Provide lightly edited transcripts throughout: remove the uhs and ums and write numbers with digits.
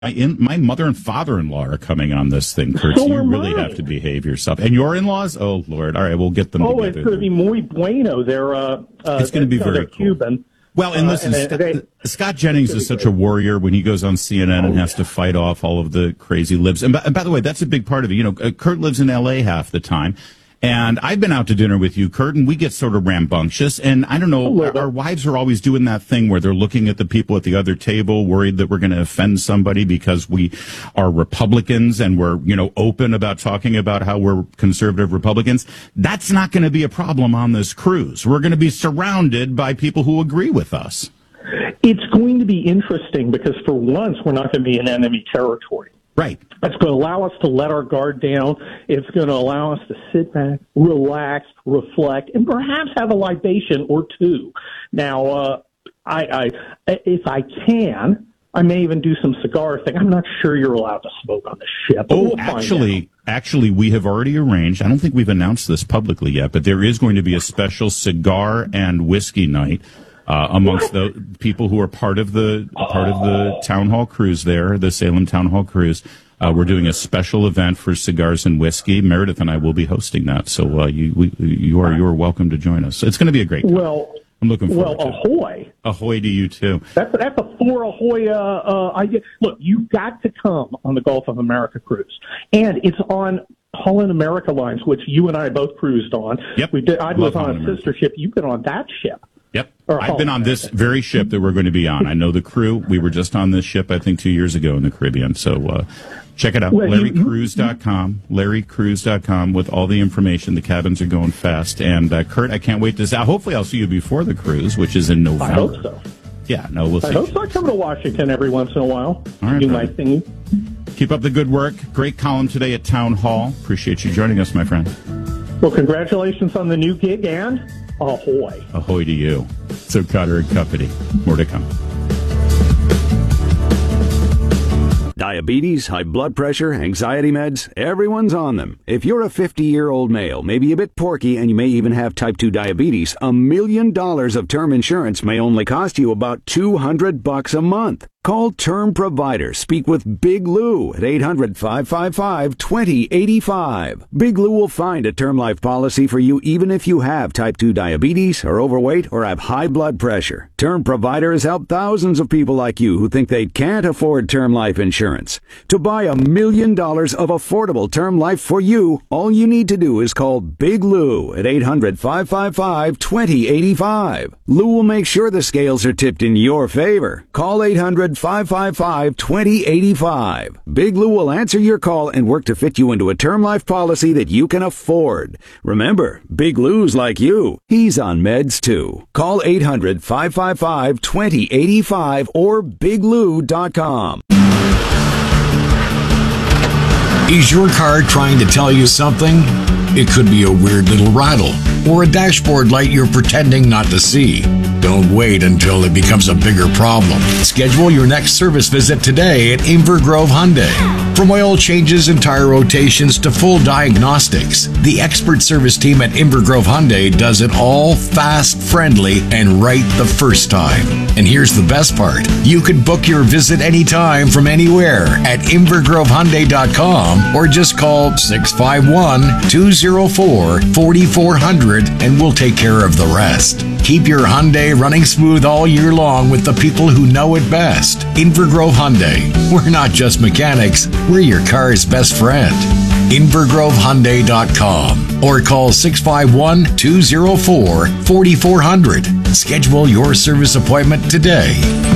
My mother and father-in-law are coming on this thing, Kurt. So you really have to behave yourself. And your in-laws? Oh, Lord. All right, we'll get them together. It's going to be muy bueno. It's going to be very cool. Cuban. Well, and listen, Scott Jennings is such a warrior when he goes on CNN and has to fight off all of the crazy libs. And by the way, that's a big part of it. You know, Kurt lives in L.A. half the time. And I've been out to dinner with you, Kurt, and we get sort of rambunctious. And I don't know, our wives are always doing that thing where they're looking at the people at the other table, worried that we're going to offend somebody because we are Republicans and we're, you know, open about talking about how we're conservative Republicans. That's not going to be a problem on this cruise. We're going to be surrounded by people who agree with us. It's going to be interesting because for once we're not going to be in enemy territory. Right. It's going to allow us to let our guard down. It's going to allow us to sit back, relax, reflect, and perhaps have a libation or two. Now, if I can, I may even do some cigar thing. I'm not sure you're allowed to smoke on the ship. Oh, actually, we have already arranged. I don't think we've announced this publicly yet, but there is going to be a special cigar and whiskey night amongst the people who are part of the town hall cruise there, the Salem Town Hall cruise. We're doing a special event for cigars and whiskey. Meredith and I will be hosting that, so you are welcome to join us. It's going to be a great time. Well, I'm looking forward to it. Ahoy! Ahoy to you too. That's a four ahoy idea. Look, you've got to come on the Gulf of America cruise, and it's on Holland America Lines, which you and I both cruised on. Yep, I was on a sister ship. You've been on that ship. Yep. I've been on this very ship that we're going to be on. I know the crew. We were just on this ship, I think, 2 years ago in the Caribbean. So check it out. LarryCruise.com. LarryCruise.com with all the information. The cabins are going fast. And Kurt, I can't wait to hopefully I'll see you before the cruise, which is in November. I hope so. Yeah, no, we'll see. I hope so. I come to Washington every once in a while. All right, do my thing. Keep up the good work. Great column today at Town Hall. Appreciate you joining us, my friend. Well, congratulations on the new gig and ahoy. Ahoy to you. So Cutter and Company. More to come. Diabetes, high blood pressure, anxiety meds, everyone's on them. If you're a 50-year-old male, maybe a bit porky, and you may even have type 2 diabetes, $1 million of term insurance may only cost you about $200 a month. Call Term Provider. Speak with Big Lou at 800-555-2085. Big Lou will find a term life policy for you even if you have type 2 diabetes, are overweight, or have high blood pressure. Term Provider has helped thousands of people like you who think they can't afford term life insurance. To buy $1 million of affordable term life for you, all you need to do is call Big Lou at 800-555-2085. Lou will make sure the scales are tipped in your favor. Call 800-555-2085. Big Lou will answer your call and work to fit you into a term life policy that you can afford. Remember, Big Lou's like you. He's on meds too. Call 800-555-2085 or biglou.com. Is your car trying to tell you something? It could be a weird little rattle or a dashboard light you're pretending not to see. Don't wait until it becomes a bigger problem. Schedule your next service visit today at Inver Grove Hyundai. From oil changes and tire rotations to full diagnostics, the expert service team at Inver Grove Hyundai does it all fast, friendly, and right the first time. And here's the best part. You can book your visit anytime from anywhere at invergrovehyundai.com or just call 651-204-4400 and we'll take care of the rest. Keep your Hyundai running smooth all year long with the people who know it best. Inver Grove Hyundai. We're not just mechanics, we're your car's best friend. invergrovehyundai.com or call 651-204-4400. Schedule your service appointment today.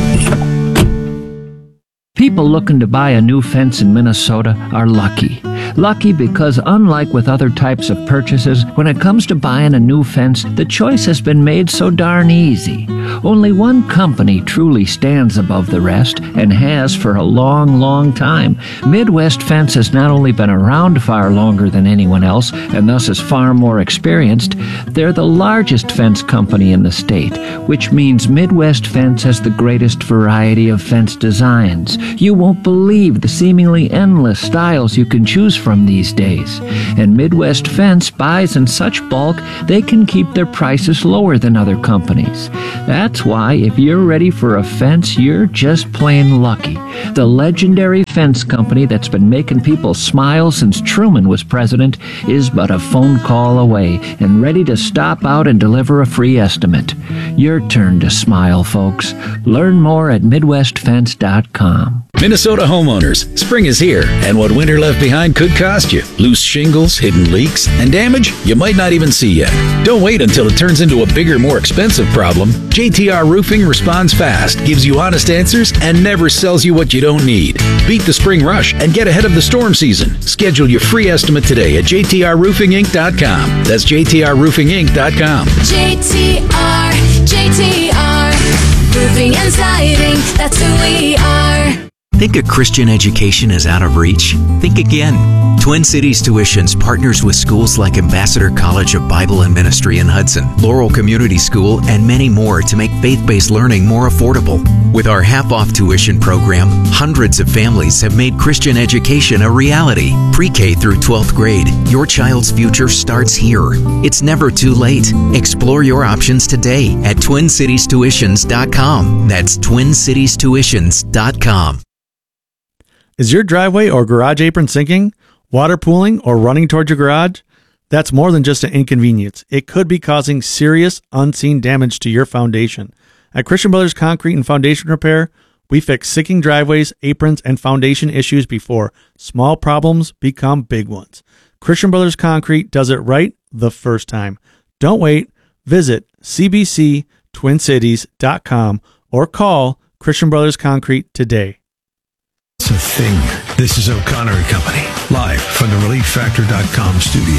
People looking to buy a new fence in Minnesota are lucky. Lucky because unlike with other types of purchases, when it comes to buying a new fence, the choice has been made so darn easy. Only one company truly stands above the rest and has for a long, long time. Midwest Fence has not only been around far longer than anyone else and thus is far more experienced, they're the largest fence company in the state, which means Midwest Fence has the greatest variety of fence designs. You won't believe the seemingly endless styles you can choose choose from these days. And Midwest Fence buys in such bulk they can keep their prices lower than other companies. That's why if you're ready for a fence, you're just plain lucky. The legendary fence company that's been making people smile since Truman was president is but a phone call away and ready to stop out and deliver a free estimate. Your turn to smile, folks. Learn more at MidwestFence.com. Minnesota homeowners, spring is here, and what winter left behind could cost you. Loose shingles, hidden leaks, and damage you might not even see yet. Don't wait until it turns into a bigger, more expensive problem. JTR Roofing responds fast, gives you honest answers, and never sells you what you don't need. Beat the spring rush and get ahead of the storm season. Schedule your free estimate today at JTRRoofingInc.com. That's JTRRoofingInc.com. JTR Roofing and Siding, that's who we are. Think a Christian education is out of reach? Think again. Twin Cities Tuitions partners with schools like Ambassador College of Bible and Ministry in Hudson, Laurel Community School, and many more to make faith-based learning more affordable. With our half-off tuition program, hundreds of families have made Christian education a reality. Pre-K through 12th grade, your child's future starts here. It's never too late. Explore your options today at TwinCitiesTuitions.com. That's TwinCitiesTuitions.com. Is your driveway or garage apron sinking, water pooling, or running towards your garage? That's more than just an inconvenience. It could be causing serious, unseen damage to your foundation. At Christian Brothers Concrete and Foundation Repair, we fix sinking driveways, aprons, and foundation issues before small problems become big ones. Christian Brothers Concrete does it right the first time. Don't wait. Visit cbctwincities.com or call Christian Brothers Concrete today. It's a thing. This is O'Connor & Company, live from the ReliefFactor.com studio.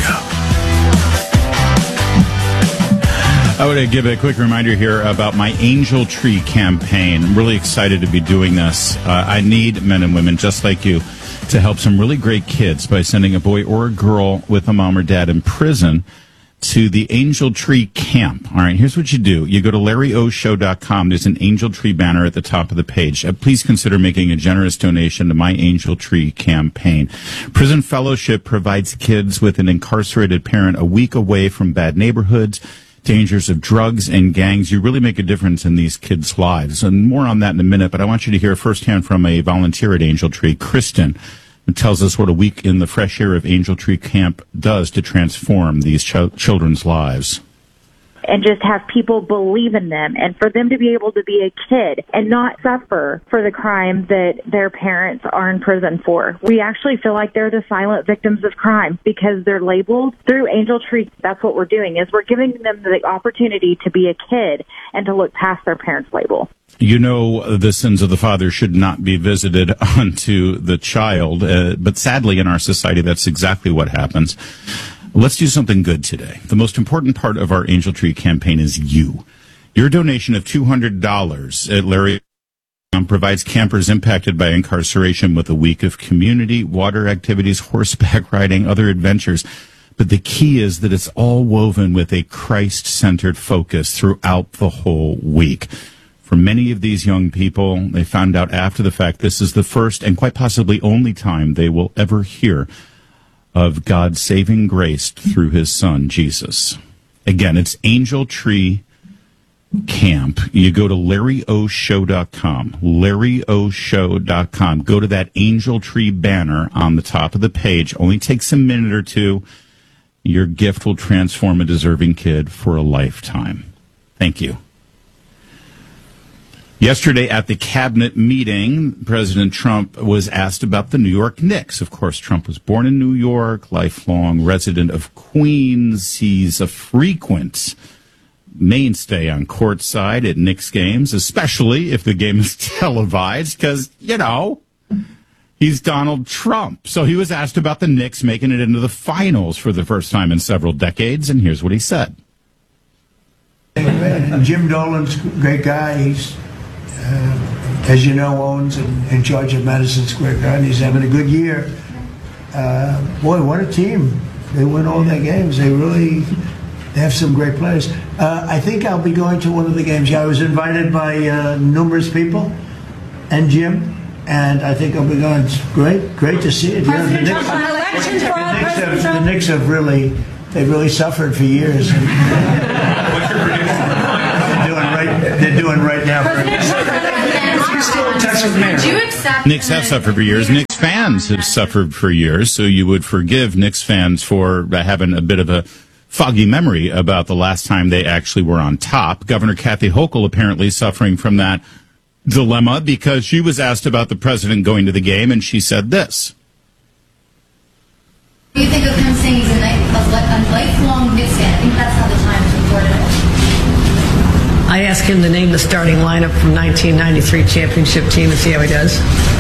I want to give a quick reminder here about my Angel Tree campaign. I'm really excited to be doing this. I need men and women just like you to help some really great kids by sending a boy or a girl with a mom or dad in prison to the Angel Tree Camp. All right, here's what you do. You go to LarryOShow.com. There's an Angel Tree banner at the top of the page. Please consider making a generous donation to my Angel Tree campaign. Prison Fellowship provides kids with an incarcerated parent a week away from bad neighborhoods, dangers of drugs and gangs. You really make a difference in these kids' lives. And more on that in a minute, but I want you to hear firsthand from a volunteer at Angel Tree, Kristen, who tells us what a week in the fresh air of Angel Tree Camp does to transform these children's lives. And just have people believe in them, and for them to be able to be a kid and not suffer for the crime that their parents are in prison for. We actually feel like they're the silent victims of crime because they're labeled through Angel Tree. That's what we're doing, is we're giving them the opportunity to be a kid and to look past their parents' label. You know, the sins of the father should not be visited onto the child, but sadly in our society that's exactly what happens. Let's do something good today. The most important part of our Angel Tree campaign is you. Your donation of $200 at Larry provides campers impacted by incarceration with a week of community, water activities, horseback riding, other adventures. But the key is that it's all woven with a Christ-centered focus throughout the whole week. For many of these young people, they found out after the fact this is the first and quite possibly only time they will ever hear of God's saving grace through his son, Jesus. Again, it's Angel Tree Camp. You go to LarryOShow.com, LarryOShow.com. Go to that Angel Tree banner on the top of the page. Only takes a minute or two. Your gift will transform a deserving kid for a lifetime. Thank you. Yesterday at the cabinet meeting, President Trump was asked about the New York Knicks. Of course, Trump was born in New York, lifelong resident of Queens. He's a frequent mainstay on courtside at Knicks games, especially if the game is televised, because, you know, he's Donald Trump. So he was asked about the Knicks making it into the finals for the first time in several decades, and here's what he said. Jim Dolan's a great guy. He's as you know, owns and in charge of Madison Square Garden. He's having a good year. Boy, what a team. They win all their games. They have some great players. I think I'll be going to one of the games. I was invited by numerous people and Jim. and I think it'll be going. It's great to see it. President Trump on election fraud. The Knicks have really suffered for years. They're doing right now. Knicks have suffered for years. Knicks fans have suffered for years, so you would forgive Knicks fans for having a bit of a foggy memory about the last time they actually were on top. Governor Kathy Hochul apparently suffering from that dilemma because she was asked about the president going to the game, and she said this. What do you think of him saying he's a lifelong Knicks fan? I think that's how the Times reported it. I asked him to name the starting lineup from 1993 championship team and see how he does.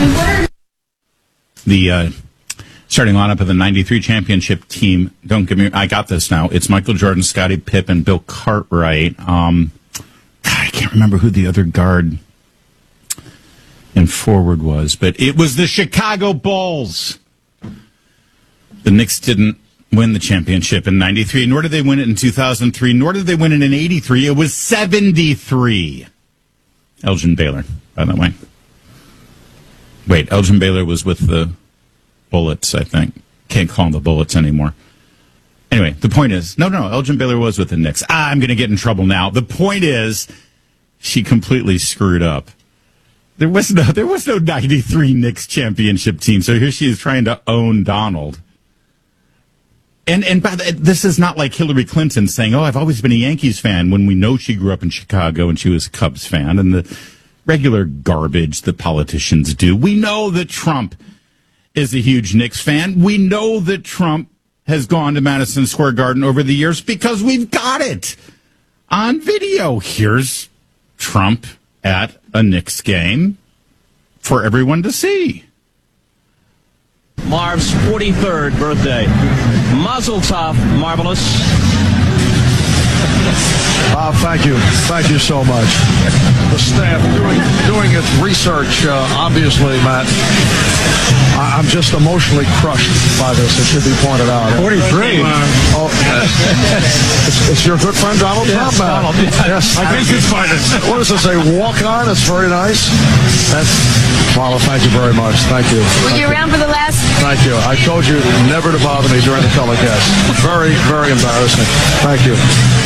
The starting lineup of the 93 championship team, don't get me, I got this now. It's Michael Jordan, Scottie Pippen, Bill Cartwright. God, I can't remember who the other guard and forward was, but it was the Chicago Bulls. The Knicks didn't win the championship in 93, nor did they win it in 2003, nor did they win it in 83. It was 73. Elgin Baylor, by the way. Wait, Elgin Baylor was with the Bullets, I think. Can't call them the Bullets anymore. Anyway, the point is, no, Elgin Baylor was with the Knicks. I'm going to get in trouble now. The point is, she completely screwed up. There was no 93 Knicks championship team, so here she is trying to own Donald. And by this is not like Hillary Clinton saying, "Oh, I've always been a Yankees fan," when we know she grew up in Chicago and she was a Cubs fan, and the regular garbage that politicians do. We know that Trump is a huge Knicks fan. We know that Trump has gone to Madison Square Garden over the years because we've got it on video. Here's Trump at a Knicks game for everyone to see. Marv's 43rd birthday. Mazel tov, Marvelous. Thank you. Thank you so much. The staff doing its research, obviously, Matt. I'm just emotionally crushed by this. It should be pointed out. 43. Oh, it's your good friend Donald Trump, Matt. Donald, yes. I think it's fine. What does it say? Walk on. It's very nice. Paula, thank you very much. Thank you. Were you around for the last? Thank you. I told you never to bother me during the telecast. Very, very embarrassing. Thank you.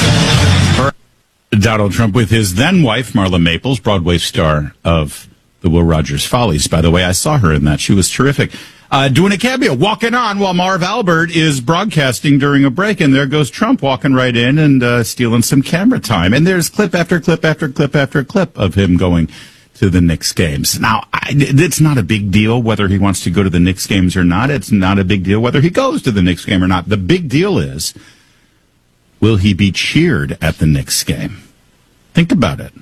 Donald Trump with his then wife, Marla Maples, Broadway star of the Will Rogers Follies. By the way, I saw her in that. She was terrific. Doing a cameo, walking on while Marv Albert is broadcasting during a break. And there goes Trump walking right in and stealing some camera time. And there's clip after clip after clip after clip of him going to the Knicks games. Now, it's not a big deal whether he wants to go to the Knicks games or not. It's not a big deal whether he goes to the Knicks game or not. The big deal is, will he be cheered at the Knicks game? Think about it.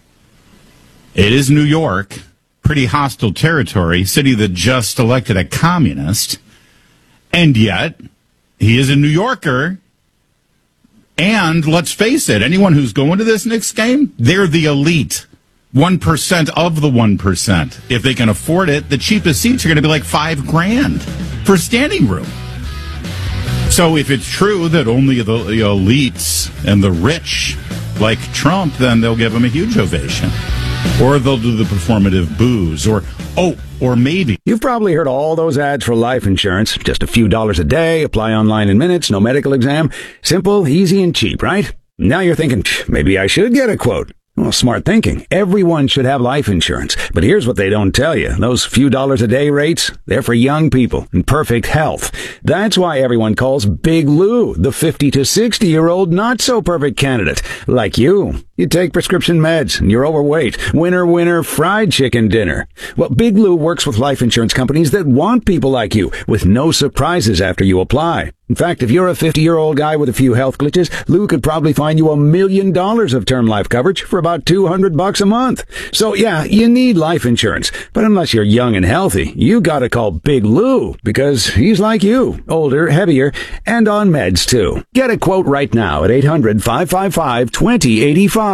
It is New York, pretty hostile territory, city that just elected a communist, and yet he is a New Yorker. And let's face it, anyone who's going to this Knicks game, they're the elite. 1% of the 1%. If they can afford it, the cheapest seats are going to be like $5,000 for standing room. So if it's true that only the elites and the rich like Trump, then they'll give him a huge ovation. Or they'll do the performative boos. Or maybe. You've probably heard all those ads for life insurance. Just a few dollars a day, apply online in minutes, no medical exam. Simple, easy, and cheap, right? Now you're thinking, maybe I should get a quote. Well, smart thinking. Everyone should have life insurance. But here's what they don't tell you. Those few dollars a day rates, they're for young people in perfect health. That's why everyone calls Big Lou the 50 to 60-year-old not-so-perfect candidate. Like you. You take prescription meds and you're overweight. Winner, fried chicken dinner. Well, Big Lou works with life insurance companies that want people like you with no surprises after you apply. In fact, if you're a 50-year-old guy with a few health glitches, Lou could probably find you $1 million of term life coverage for about $200 a month. So yeah, you need life insurance. But unless you're young and healthy, you gotta call Big Lou because he's like you, older, heavier, and on meds too. Get a quote right now at 800-555-2085.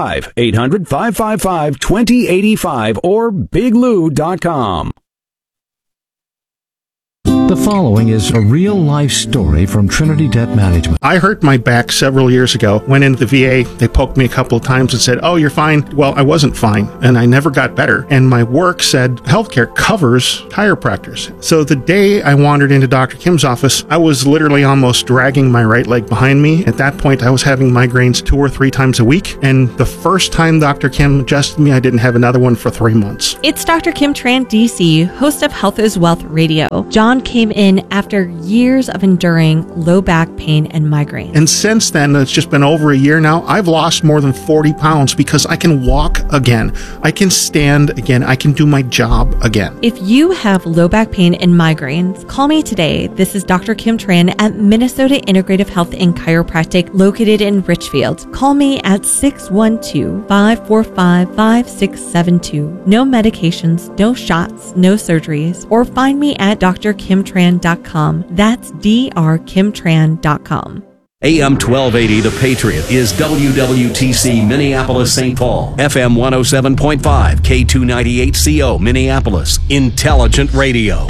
800-555-2085 or biglou.com. The following is a real-life story from Trinity Debt Management. I hurt my back several years ago. Went into the VA. They poked me a couple of times and said, "Oh, you're fine." Well, I wasn't fine, and I never got better. And my work said healthcare covers chiropractors. So the day I wandered into Dr. Kim's office, I was literally almost dragging my right leg behind me. At that point, I was having migraines 2 or 3 times a week. And the first time Dr. Kim adjusted me, I didn't have another one for 3 months. It's Dr. Kim Tran, DC, host of Health is Wealth Radio. John came in after years of enduring low back pain and migraine. And since then, it's just been over a year now, I've lost more than 40 pounds because I can walk again. I can stand again. I can do my job again. If you have low back pain and migraines, call me today. This is Dr. Kim Tran at Minnesota Integrative Health and Chiropractic located in Richfield. Call me at 612-545-5672. No medications, no shots, no surgeries, or find me at drkimtran.com. That's drkimtran.com. AM 1280 The Patriot is WWTC Minneapolis St. Paul, FM 107.5, K298CO Minneapolis, Intelligent Radio.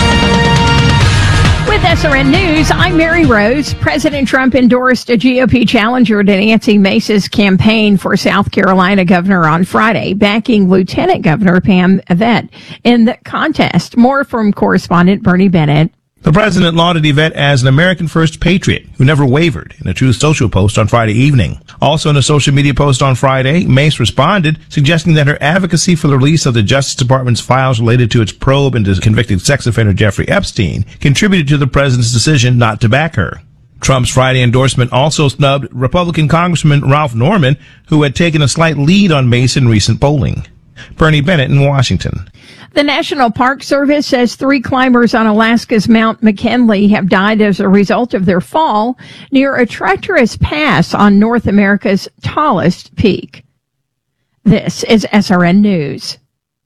With SRN News, I'm Mary Rose. President Trump endorsed a GOP challenger to Nancy Mace's campaign for South Carolina governor on Friday, backing Lieutenant Governor Pam Yvette in the contest. More from correspondent Bernie Bennett. The president lauded Yvette as an American First patriot who never wavered in a Truth Social post on Friday evening. Also in a social media post on Friday, Mace responded, suggesting that her advocacy for the release of the Justice Department's files related to its probe into convicted sex offender Jeffrey Epstein contributed to the president's decision not to back her. Trump's Friday endorsement also snubbed Republican Congressman Ralph Norman, who had taken a slight lead on Mace in recent polling. Bernie Bennett in Washington. The National Park Service says 3 climbers on Alaska's Mount McKinley have died as a result of their fall near a treacherous pass on North America's tallest peak. This is SRN News.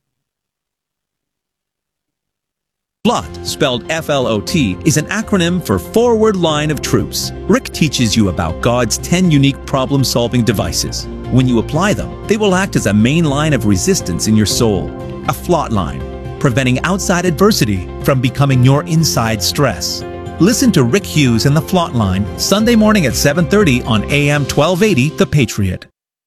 FLOT, spelled F-L-O-T, is an acronym for Forward Line of Troops. Rick teaches you about God's 10 unique problem-solving devices. When you apply them, they will act as a main line of resistance in your soul. A FLOT line, preventing outside adversity from becoming your inside stress. Listen to Rick Hughes and the FLOT line Sunday morning at 7:30 on AM 1280 The Patriot.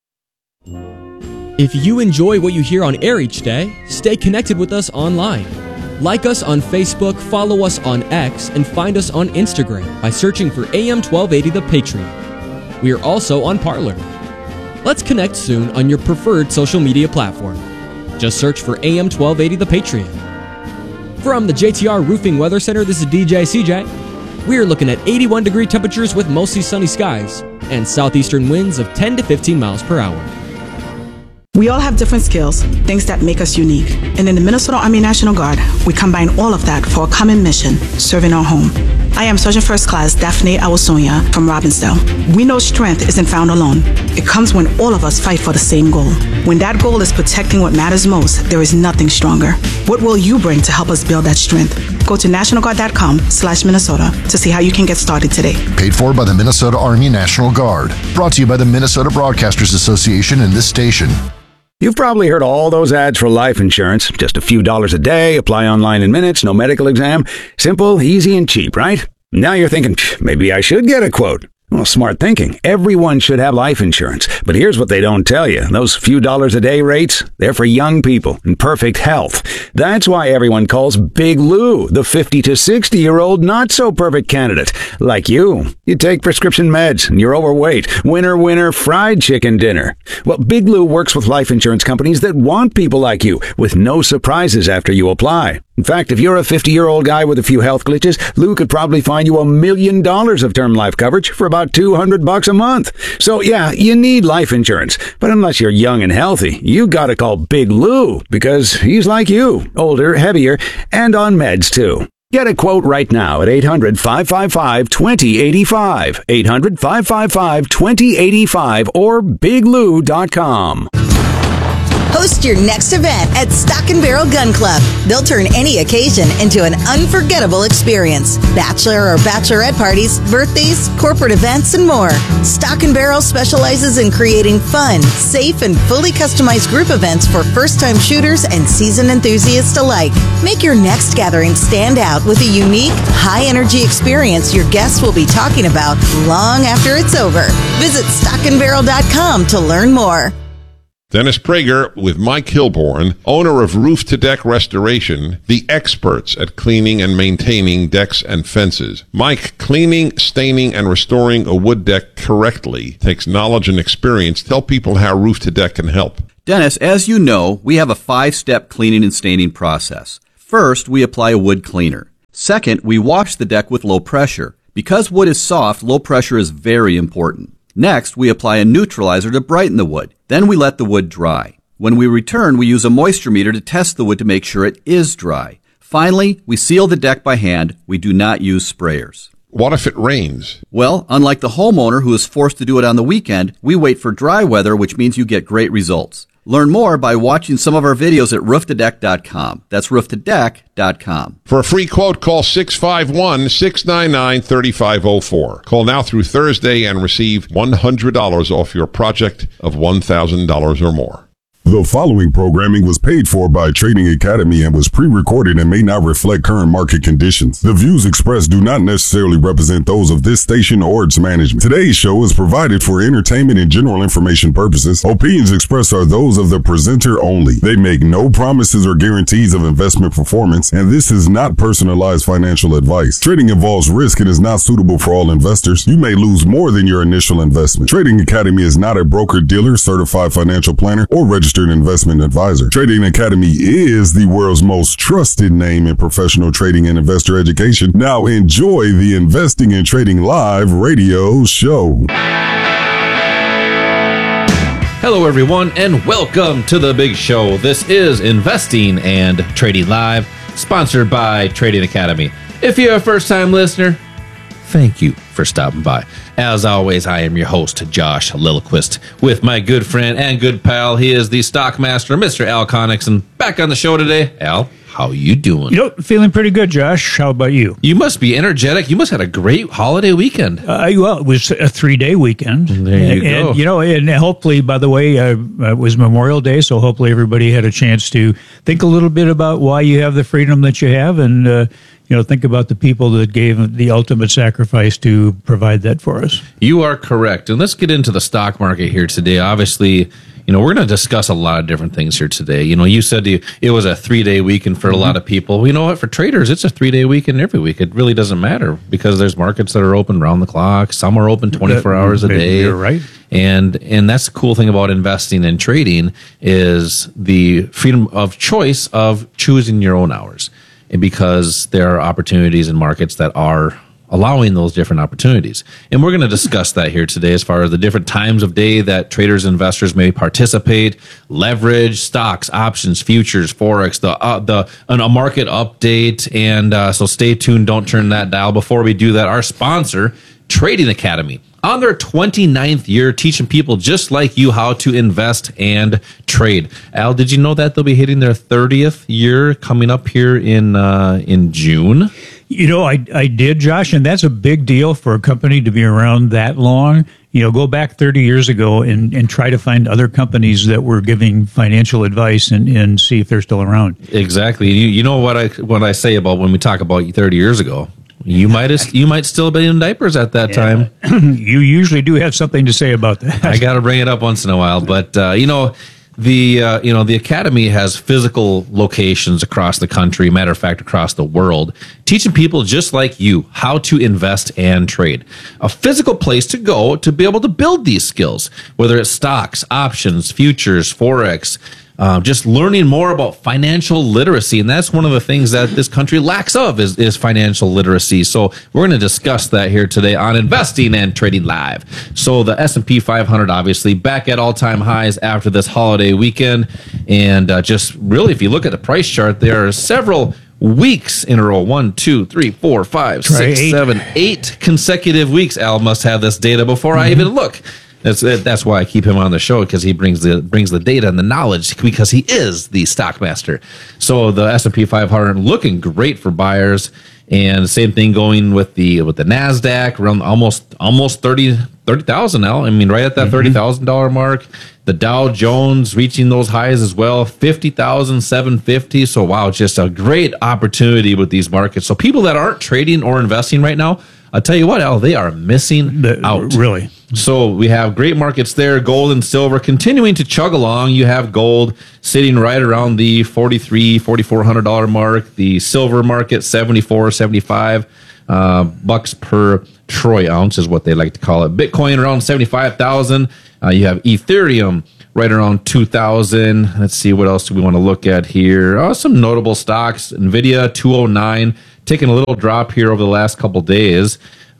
If you enjoy what you hear on air each day, stay connected with us online. Like us on Facebook, follow us on X, and find us on Instagram by searching for AM 1280 The Patriot. We are also on Parler. Let's connect soon on your preferred social media platform. Just search for AM 1280 The Patriot. From the JTR Roofing Weather Center, this is DJ CJ. We are looking at 81-degree temperatures with mostly sunny skies and southeastern winds of 10 to 15 miles per hour. We all have different skills, things that make us unique. And in the Minnesota Army National Guard, we combine all of that for a common mission, serving our home. I am Sergeant First Class Daphne Awasonia from Robbinsdale. We know strength isn't found alone. It comes when all of us fight for the same goal. When that goal is protecting what matters most, there is nothing stronger. What will you bring to help us build that strength? Go to nationalguard.com/Minnesota to see how you can get started today. Paid for by the Minnesota Army National Guard. Brought to you by the Minnesota Broadcasters Association and this station. You've probably heard all those ads for life insurance. Just a few dollars a day, apply online in minutes, no medical exam. Simple, easy, and cheap, right? Now you're thinking, maybe I should get a quote. Well, smart thinking. Everyone should have life insurance. But here's what they don't tell you. Those few dollars a day rates, they're for young people in perfect health. That's why everyone calls Big Lou the 50 to 60-year-old not-so-perfect candidate. Like you. You take prescription meds and you're overweight. Winner, winner, fried chicken dinner. Well, Big Lou works with life insurance companies that want people like you with no surprises after you apply. In fact, if you're a 50-year-old guy with a few health glitches, Lou could probably find you $1 million of term life coverage for about $200 a month. So yeah, you need life insurance. But unless you're young and healthy, you gotta call Big Lou because he's like you, older, heavier, and on meds too. Get a quote right now at 800-555-2085, 800-555-2085, or biglou.com. Host your next event at Stock and Barrel Gun Club. They'll turn any occasion into an unforgettable experience. Bachelor or bachelorette parties, birthdays, corporate events, and more. Stock and Barrel specializes in creating fun, safe, and fully customized group events for first-time shooters and seasoned enthusiasts alike. Make your next gathering stand out with a unique, high-energy experience your guests will be talking about long after it's over. Visit stockandbarrel.com to learn more. Dennis Prager with Mike Hilborn, owner of Roof to Deck Restoration, the experts at cleaning and maintaining decks and fences. Mike, cleaning, staining, and restoring a wood deck correctly takes knowledge and experience. Tell people how Roof to Deck can help. Dennis, as you know, we have a 5-step cleaning and staining process. First, we apply a wood cleaner. Second, we wash the deck with low pressure. Because wood is soft, low pressure is very important. Next, we apply a neutralizer to brighten the wood. Then we let the wood dry. When we return, we use a moisture meter to test the wood to make sure it is dry. Finally, we seal the deck by hand. We do not use sprayers. What if it rains? Well, unlike the homeowner who is forced to do it on the weekend, we wait for dry weather, which means you get great results. Learn more by watching some of our videos at rooftodeck.com. That's rooftodeck.com. For a free quote, call 651-699-3504. Call now through Thursday and receive $100 off your project of $1,000 or more. The following programming was paid for by Trading Academy and was pre-recorded and may not reflect current market conditions. The views expressed do not necessarily represent those of this station or its management. Today's show is provided for entertainment and general information purposes. Opinions expressed are those of the presenter only. They make no promises or guarantees of investment performance, and this is not personalized financial advice. Trading involves risk and is not suitable for all investors. You may lose more than your initial investment. Trading Academy is not a broker-dealer, certified financial planner, or registered investment advisor. Trading Academy is the world's most trusted name in professional trading and investor education. Now enjoy the Investing and Trading Live radio show. Hello, everyone, and welcome to the big show. This is Investing and Trading Live, sponsored by Trading Academy. If you're a first-time listener, thank you for stopping by. As always, I am your host, Josh Lillquist, with my good friend and good pal. He is the stock master, Mr. Al Connickson, back on the show today. Al, how you doing? Feeling pretty good, Josh. How about you? You must be energetic. You must have had a great holiday weekend. Well, it was a 3-day weekend. There you go. And hopefully, by the way, it was Memorial Day, so hopefully everybody had a chance to think a little bit about why you have the freedom that you have, and think about the people that gave the ultimate sacrifice to provide that for us. You are correct. And let's get into the stock market here today. Obviously, we're going to discuss a lot of different things here today. You said it was a 3-day weekend for a lot of people. You know what? For traders, it's a 3-day weekend every week. It really doesn't matter because there's markets that are open round the clock. Some are open 24 hours a day. You're right. And that's the cool thing about investing and trading is the freedom of choice of choosing your own hours. And because there are opportunities in markets that are allowing those different opportunities. And we're going to discuss that here today as far as the different times of day that traders and investors may participate, leverage, stocks, options, futures, forex, a market update. And so stay tuned. Don't turn that dial. Before we do that, our sponsor, Trading Academy, on their 29th year, teaching people just like you how to invest and trade. Al, did you know that they'll be hitting their 30th year coming up here in June? I did, Josh, and that's a big deal for a company to be around that long. Go back 30 years ago and try to find other companies that were giving financial advice and see if they're still around. Exactly. You know what I say about when we talk about 30 years ago? You might still be in diapers at that time. You usually do have something to say about that. I got to bring it up once in a while, but the Academy has physical locations across the country, matter of fact, across the world, teaching people just like you how to invest and trade. A physical place to go to be able to build these skills, whether it's stocks, options, futures, forex. Just learning more about financial literacy. And that's one of the things that this country lacks of is financial literacy. So we're going to discuss that here today on Investing and Trading Live. So the S&P 500, obviously, back at all-time highs after this holiday weekend. And just really, if you look at the price chart, there are several weeks in a row. 1, 2, 3, 4, 5, 6, 7, 8 consecutive weeks. Al must have this data before I even look. That's why I keep him on the show, because he brings the data and the knowledge, because he is the stock master. So the S&P 500 looking great for buyers, and same thing going with the NASDAQ around almost 30,000 now. I mean, right at that $30,000 mark. The Dow Jones reaching those highs as well, 50,750. So wow, just a great opportunity with these markets. So people that aren't trading or investing right now, I'll tell you what, Al, they are missing out. Really. So we have great markets there. Gold and silver continuing to chug along. You have gold sitting right around the $4,400 mark. The silver market, 74, 75 bucks per troy ounce is what they like to call it. Bitcoin around 75,000. You have Ethereum right around 2,000. Let's see, what else do we want to look at here? Some notable stocks. NVIDIA, 209. Taking a little drop here over the last couple days.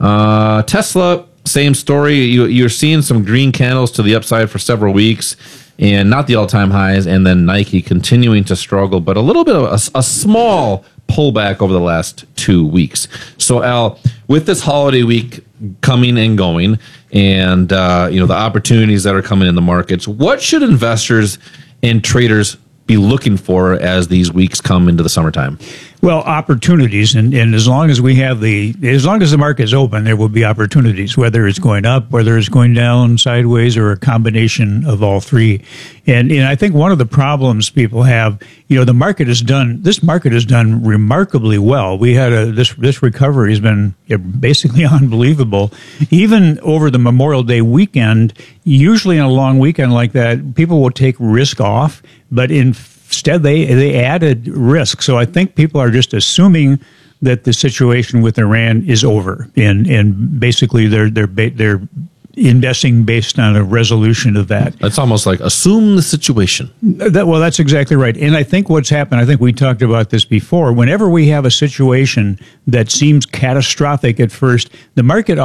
Tesla, same story. You're seeing some green candles to the upside for several weeks, and not the all-time highs. And then Nike continuing to struggle, but a little bit of a small pullback over the last 2 weeks. So, Al, with this holiday week coming and going, and the opportunities that are coming in the markets, what should investors and traders be looking for as these weeks come into the summertime? Well, opportunities, and as long as as long as the market is open, there will be opportunities, whether it's going up, whether it's going down, sideways, or a combination of all three. And I think one of the problems people have, this market has done remarkably well. We had this recovery has been basically unbelievable. Even over the Memorial Day weekend, usually in a long weekend like that, people will take risk off, but instead they added risk. So I think people are just assuming that the situation with Iran is over, and basically they're investing based on a resolution of that. It's almost like assume the situation. That's exactly right. And I think what's happened, I think we talked about this before, whenever we have a situation that seems catastrophic at first, the market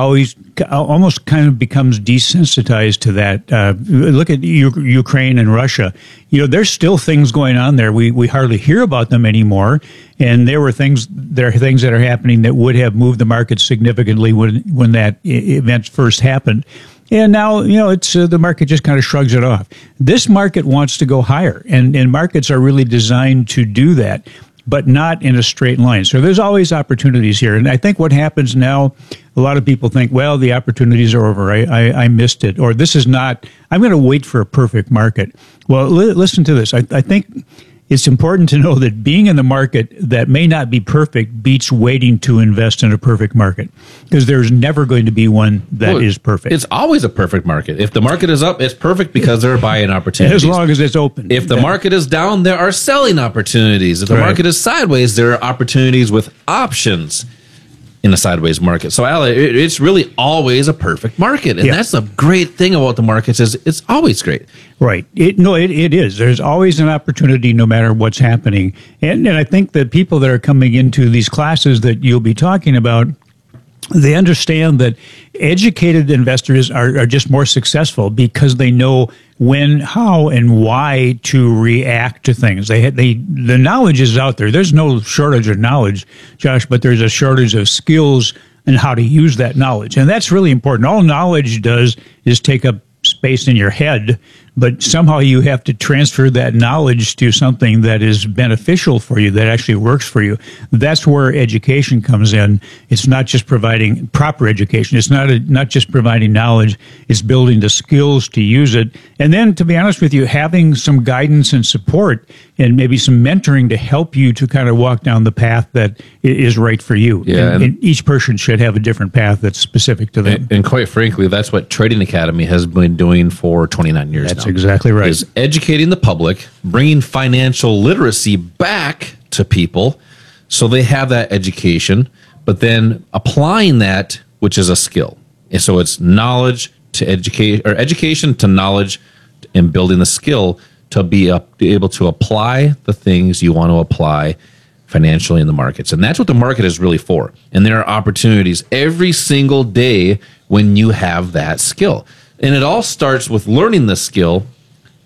almost kind of becomes desensitized to that. Look at Ukraine and Russia. There's still things going on there. We hardly hear about them anymore. And there are things that are happening that would have moved the market significantly when that event first happened. And now, it's the market just kind of shrugs it off. This market wants to go higher, and markets are really designed to do that, but not in a straight line. So there's always opportunities here. And I think what happens now, a lot of people think, well, the opportunities are over. I missed it. Or this is not, I'm going to wait for a perfect market. Well, listen to this. I think it's important to know that being in the market that may not be perfect beats waiting to invest in a perfect market, because there's never going to be one that is perfect. It's always a perfect market. If the market is up, it's perfect because there are buying opportunities. As long as it's open. If the market is down, there are selling opportunities. If the market is sideways, there are opportunities with options in a sideways market. So, Al, it's really always a perfect market. And that's the great thing about the markets, is it's always great. Right. It is. There's always an opportunity no matter what's happening. And I think that people that are coming into these classes that you'll be talking about, they understand that educated investors are just more successful because they know when, how, and why to react to things. The knowledge is out there. There's no shortage of knowledge, Josh, but there's a shortage of skills and how to use that knowledge. And that's really important. All knowledge does is take up space in your head, but somehow you have to transfer that knowledge to something that is beneficial for you, that actually works for you. That's where education comes in. It's not just providing proper education. It's not just providing knowledge. It's building the skills to use it. And then, to be honest with you, having some guidance and support and maybe some mentoring to help you to kind of walk down the path that is right for you. Yeah, and each person should have a different path that's specific to them. And quite frankly, that's what Trading Academy has been doing for 29 years now. That's exactly right. Is educating the public, bringing financial literacy back to people so they have that education, but then applying that, which is a skill. And so it's knowledge to educate, or education to knowledge, and building the skill to be able to apply the things you want to apply financially in the markets. And that's what the market is really for. And there are opportunities every single day when you have that skill. And it all starts with learning the skill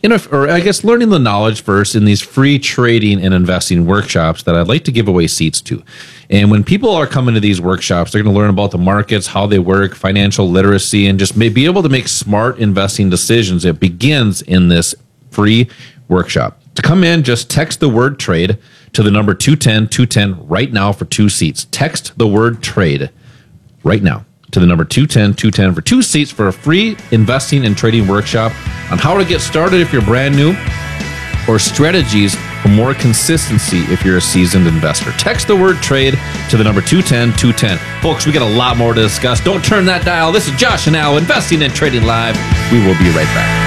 learning the knowledge first in these free trading and investing workshops that I'd like to give away seats to. And when people are coming to these workshops, they're going to learn about the markets, how they work, financial literacy, and just be able to make smart investing decisions. It begins in this free workshop. To come in, just text the word trade to the number 210-210 right now for 2 seats. Text the word trade right now to the number 210-210 for 2 seats for a free investing and trading workshop on how to get started if you're brand new, or strategies for more consistency if you're a seasoned investor. Text the word trade to the number 210-210. Folks, we got a lot more to discuss. Don't turn that dial. This is Josh and Al, Investing and Trading Live. We will be right back.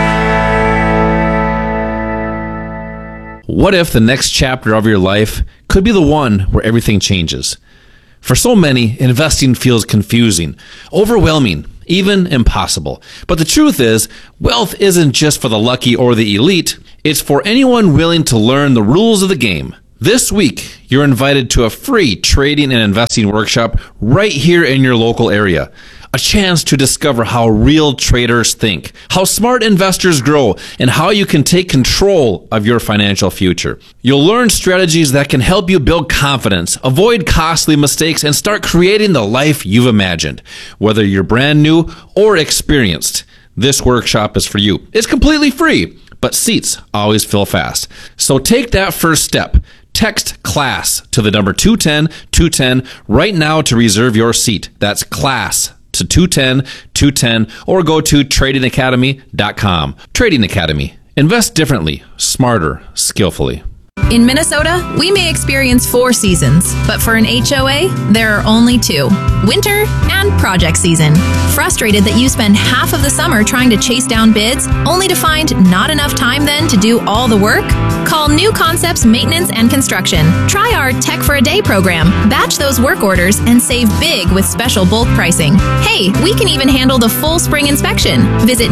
What if the next chapter of your life could be the one where everything changes? For so many, investing feels confusing, overwhelming, even impossible. But the truth is, wealth isn't just for the lucky or the elite. It's for anyone willing to learn the rules of the game. This week, you're invited to a free trading and investing workshop right here in your local area. A chance to discover how real traders think, how smart investors grow, and how you can take control of your financial future. You'll learn strategies that can help you build confidence, avoid costly mistakes, and start creating the life you've imagined. Whether you're brand new or experienced, this workshop is for you. It's completely free, but seats always fill fast. So take that first step. Text CLASS to the number 210-210 right now to reserve your seat. That's CLASS to 210-210, or go to tradingacademy.com. Trading Academy. Invest differently, smarter, skillfully. In Minnesota, we may experience 4 seasons, but for an HOA, there are only 2. Winter and project season. Frustrated that you spend half of the summer trying to chase down bids, only to find not enough time then to do all the work? Call New Concepts Maintenance and Construction. Try our Tech for a Day program. Batch those work orders and save big with special bulk pricing. Hey, we can even handle the full spring inspection. Visit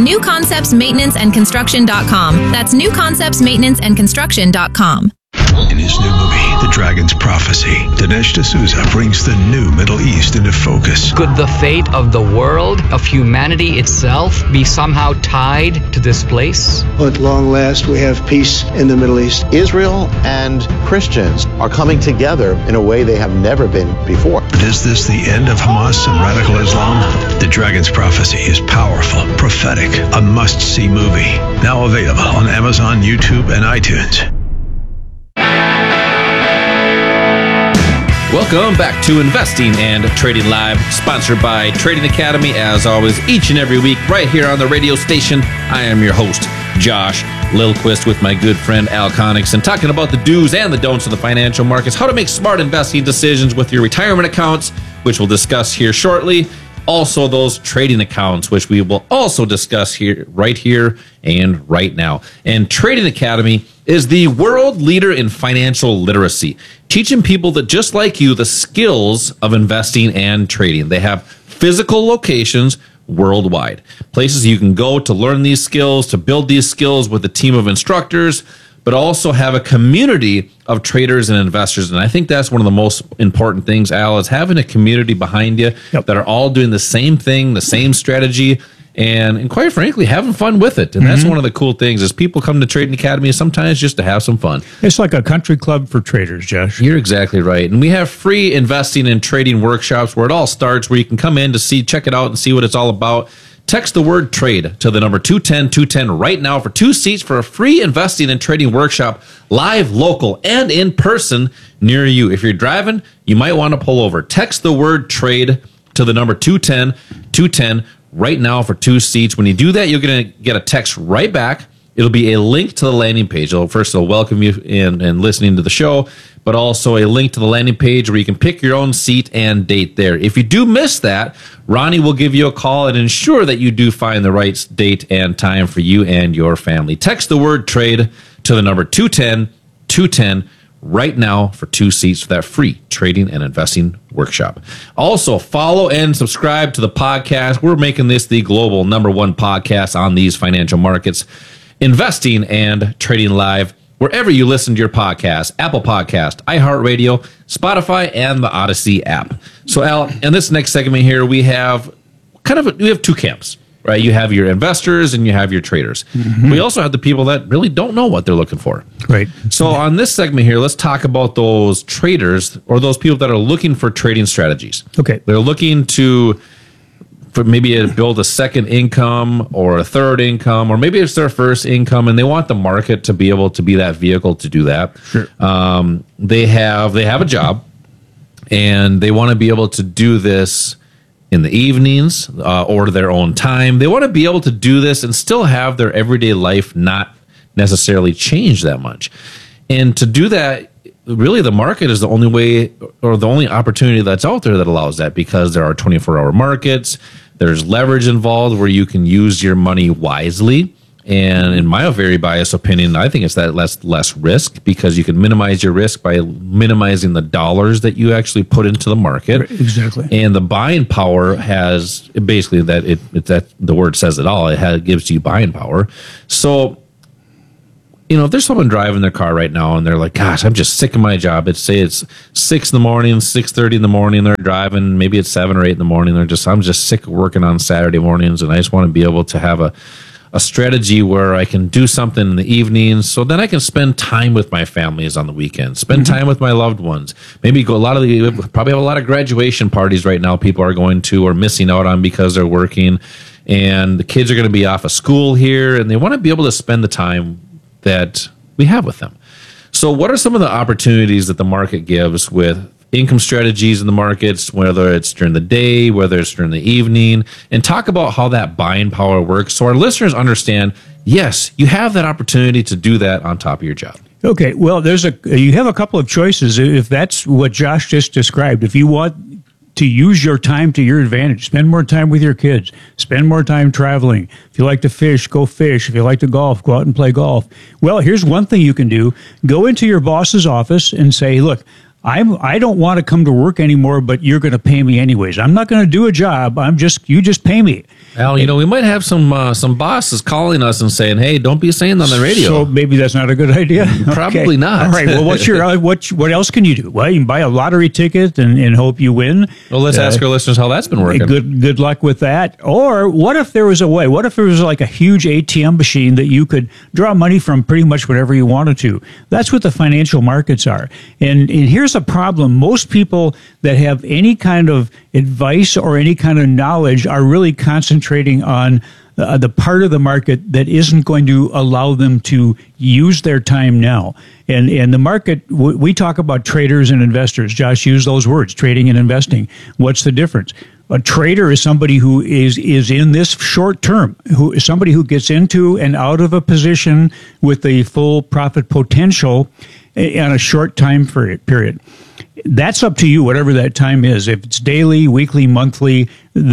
newconceptsmaintenanceandconstruction.com. That's newconceptsmaintenanceandconstruction.com. In his new movie, The Dragon's Prophecy, Dinesh D'Souza brings the new Middle East into focus. Could the fate of the world, of humanity itself, be somehow tied to this place? At long last, we have peace in the Middle East. Israel and Christians are coming together in a way they have never been before. But is this the end of Hamas and radical Islam? The Dragon's Prophecy is powerful, prophetic, a must-see movie. Now available on Amazon, YouTube, and iTunes. Welcome back to Investing and Trading Live, sponsored by Trading Academy. As always, each and every week, right here on the radio station, I am your host, Josh Lilquist, with my good friend Al Connickson, talking about the do's and the don'ts of the financial markets, how to make smart investing decisions with your retirement accounts, which we'll discuss here shortly. Also, those trading accounts, which we will also discuss here and right now. And Trading Academy is the world leader in financial literacy, teaching people that just like you, the skills of investing and trading. They have physical locations worldwide, places you can go to learn these skills, to build these skills with a team of instructors, but also have a community of traders and investors. And I think that's one of the most important things, Al, is having a community behind you that are all doing the same thing, the same strategy, and quite frankly, having fun with it. And that's one of the cool things is people come to Trading Academy sometimes just to have some fun. It's like a country club for traders, Josh. You're exactly right. And we have free investing and trading workshops where it all starts, where you can come in to check it out and see what it's all about. Text the word trade to the number 210-210 right now for 2 seats for a free investing and trading workshop, live, local, and in person near you. If you're driving, you might want to pull over. Text the word trade to the number 210-210 right now for 2 seats. When you do that, you're going to get a text right back. It'll be a link to the landing page. It'll welcome you in and listening to the show, but also a link to the landing page where you can pick your own seat and date there. If you do miss that, Ronnie will give you a call and ensure that you do find the right date and time for you and your family. Text the word trade to the number 210-210 right now for 2 seats for that free trading and investing workshop. Also, follow and subscribe to the podcast. We're making this the global #1 podcast on these financial markets. Investing and Trading Live, wherever you listen to your podcast, Apple Podcast, iHeartRadio, Spotify, and the Odyssey app. So, Al, in this next segment here, we have 2 camps. right? You have your investors and you have your traders. We also have the people that really don't know what they're looking for. Right. So on this segment here, let's talk about those traders or those people that are looking for trading strategies. Okay. They're looking for maybe build a second income or a third income, or maybe it's their first income, and they want the market to be able to be that vehicle to do that. Sure. They have a job, and they want to be able to do this in the evenings or their own time. They want to be able to do this and still have their everyday life not necessarily change that much. And to do that, really the market is the only way or the only opportunity that's out there that allows that, because there are 24-hour markets. There's leverage involved where you can use your money wisely. And in my very biased opinion, I think it's that less risk, because you can minimize your risk by minimizing the dollars that you actually put into the market. Right, exactly. And the buying power has basically that the word says it all. It gives you buying power. So, if there's someone driving their car right now and they're like, gosh, I'm just sick of my job. Say it's 6 in the morning, 6:30 in the morning. They're driving. Maybe it's 7 or 8 in the morning. I'm just sick of working on Saturday mornings, and I just want to be able to have a strategy where I can do something in the evenings, so then I can spend time with my families on the weekends, spend time with my loved ones. Maybe probably have a lot of graduation parties right now people are going to or missing out on because they're working, and the kids are going to be off of school here, and they want to be able to spend the time that we have with them. So what are some of the opportunities that the market gives with income strategies in the markets, whether it's during the day, whether it's during the evening, and talk about how that buying power works so our listeners understand, yes, you have that opportunity to do that on top of your job. Okay, well, you have a couple of choices if that's what Josh just described. If you want to use your time to your advantage, spend more time with your kids, spend more time traveling. If you like to fish, go fish. If you like to golf, go out and play golf. Well, here's one thing you can do. Go into your boss's office and say, look, I don't want to come to work anymore, but you're going to pay me anyways. I'm not going to do a job. You just pay me. Al, we might have some bosses calling us and saying, "Hey, don't be saying that on the radio." So maybe that's not a good idea. Probably okay. not. All right. Well, what else can you do? Well, you can buy a lottery ticket and hope you win. Well, let's ask our listeners how that's been working. Good luck with that. Or what if there was a way? What if there was like a huge ATM machine that you could draw money from pretty much whenever you wanted to? That's what the financial markets are. And here's a problem. Most people that have any kind of advice or any kind of knowledge are really concentrating on the part of the market that isn't going to allow them to use their time now. And the market, we talk about traders and investors. Josh used those words, trading and investing. What's the difference? A trader is somebody who is in this short term, somebody who gets into and out of a position with the full profit potential in a short time period. That's up to you, whatever that time is. If it's daily, weekly, monthly,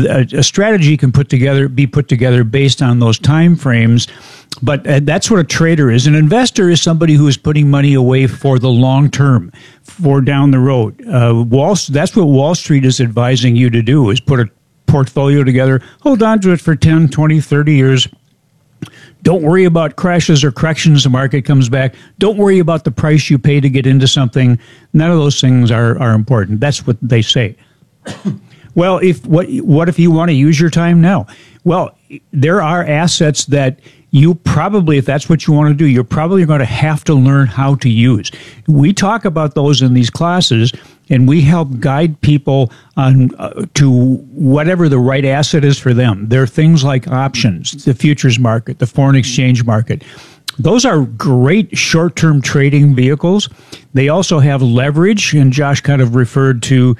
a strategy can be put together based on those time frames. But that's what a trader is. An investor is somebody who is putting money away for the long term, for down the road. That's what Wall Street is advising you to do, is put a portfolio together, hold on to it for 10, 20, 30 years. Don't worry about crashes or corrections. The market comes back. Don't worry about the price you pay to get into something. None of those things are important. That's what they say. Well, what if you want to use your time now? Well, there are assets that you probably, if that's what you want to do, you're probably going to have to learn how to use. We talk about those in these classes, and we help guide people on to whatever the right asset is for them. There are things like options, the futures market, the foreign exchange market. Those are great short-term trading vehicles. They also have leverage, and Josh kind of referred to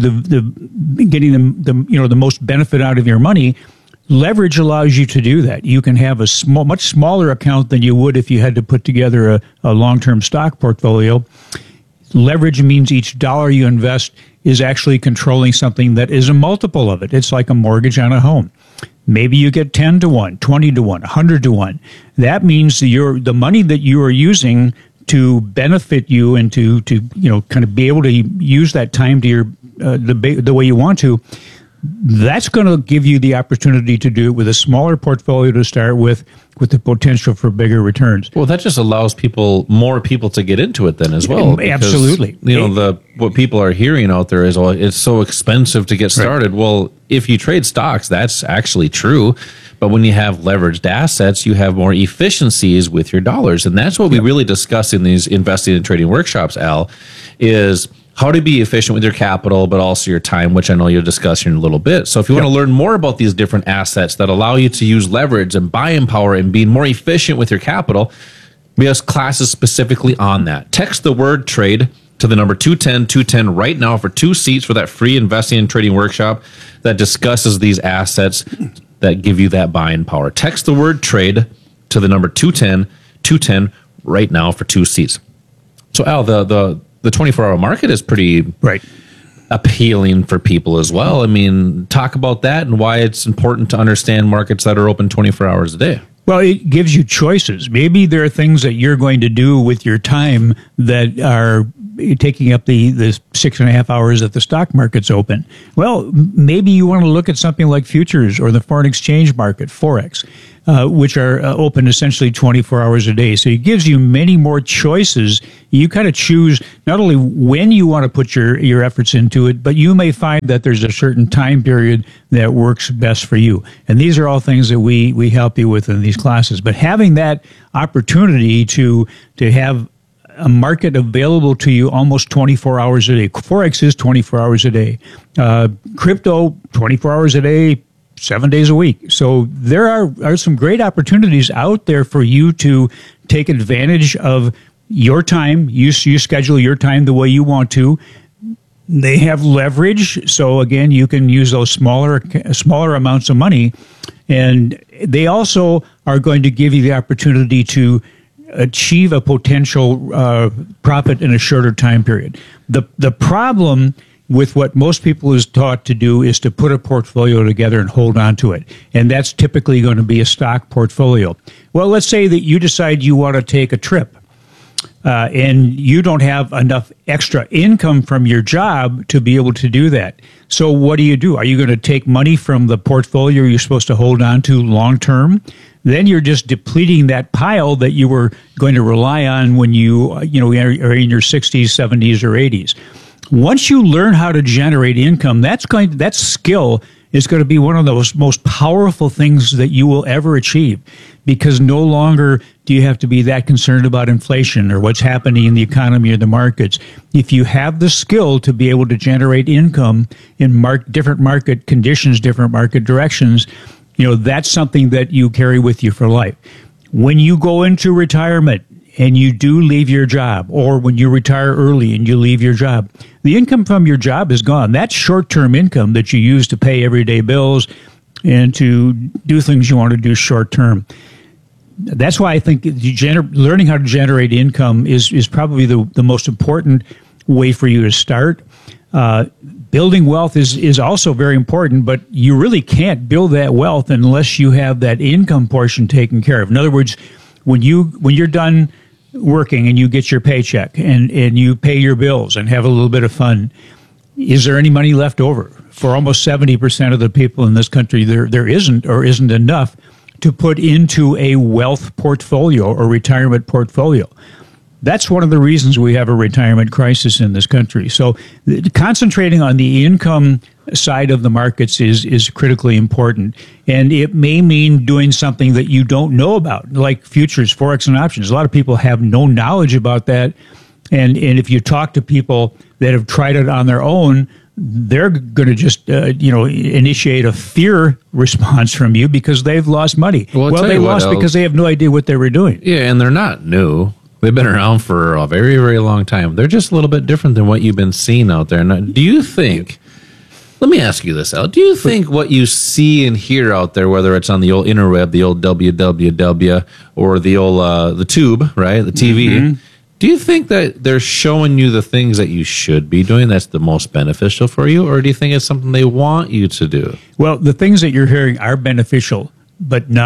the getting the most benefit out of your money. Leverage allows you to do that. You can have a much smaller account than you would if you had to put together a long-term stock portfolio. Leverage means each dollar you invest is actually controlling something that is a multiple of it. It's like a mortgage on a home. Maybe you get 10 to 1, 20 to 1, 100 to 1. That means the money that you are using to benefit you and to kind of be able to use that time to the way you want to, that's going to give you the opportunity to do it with a smaller portfolio to start with the potential for bigger returns. Well, that just allows more people to get into it then as well. Because, absolutely. What people are hearing out there is, oh, it's so expensive to get started. Right. Well, if you trade stocks, that's actually true. But when you have leveraged assets, you have more efficiencies with your dollars. And that's what we really discuss in these investing and trading workshops, Al, is how to be efficient with your capital, but also your time, which I know you'll discuss here in a little bit. So if you want to learn more about these different assets that allow you to use leverage and buying power and being more efficient with your capital, we have classes specifically on that. Text the word trade to the number 210-210 right now for 2 seats for that free investing and trading workshop that discusses these assets that give you that buying power. Text the word trade to the number 210-210 right now for 2 seats. So Al, the 24-hour market is pretty appealing for people as well. I mean, talk about that and why it's important to understand markets that are open 24 hours a day. Well, it gives you choices. Maybe there are things that you're going to do with your time that are taking up the 6.5 hours that the stock market's open. Well, maybe you want to look at something like futures or the foreign exchange market, Forex, which are open essentially 24 hours a day. So it gives you many more choices. You kind of choose not only when you want to put your efforts into it, but you may find that there's a certain time period that works best for you. And these are all things that we help you with in these classes. But having that opportunity to have a market available to you almost 24 hours a day. Forex is 24 hours a day. Crypto, 24 hours a day, 7 days a week. So there are some great opportunities out there for you to take advantage of your time. You schedule your time the way you want to. They have leverage. So again, you can use those smaller amounts of money. And they also are going to give you the opportunity to achieve a potential profit in a shorter time period. The problem with what most people is taught to do is to put a portfolio together and hold on to it. And that's typically going to be a stock portfolio. Well, let's say that you decide you want to take a trip and you don't have enough extra income from your job to be able to do that. So what do? Are you going to take money from the portfolio you're supposed to hold on to long term? Then you're just depleting that pile that you were going to rely on when you are in your 60s, 70s, or 80s. Once you learn how to generate income, that skill is going to be one of those most powerful things that you will ever achieve, because no longer do you have to be that concerned about inflation or what's happening in the economy or the markets. If you have the skill to be able to generate income in different market conditions, different market directions, that's something that you carry with you for life. When you go into retirement and you do leave your job, or when you retire early and you leave your job, the income from your job is gone. That's short-term income that you use to pay everyday bills and to do things you want to do short-term. That's why I think learning how to generate income is probably the most important way for you to start. Building wealth is also very important, but you really can't build that wealth unless you have that income portion taken care of. In other words, when you're done working and you get your paycheck and you pay your bills and have a little bit of fun, is there any money left over? For almost 70% of the people in this country, there isn't enough to put into a wealth portfolio or retirement portfolio. That's one of the reasons we have a retirement crisis in this country. So concentrating on the income side of the markets is critically important. And it may mean doing something that you don't know about, like futures, Forex, and options. A lot of people have no knowledge about that. And if you talk to people that have tried it on their own, they're going to just initiate a fear response from you because they've lost money. Well, they lost because they have no idea what they were doing. Yeah, and they're not new. They've been around for a very, very long time. They're just a little bit different than what you've been seeing out there. Now, do you think, let me ask you this, Al, do you think what you see and hear out there, whether it's on the old interweb, the old www, or the old, the tube, right, the TV, do you think that they're showing you the things that you should be doing that's the most beneficial for you, or do you think it's something they want you to do? Well, the things that you're hearing are beneficial. but not for you. There you go. They're beneficial for the people that are throwing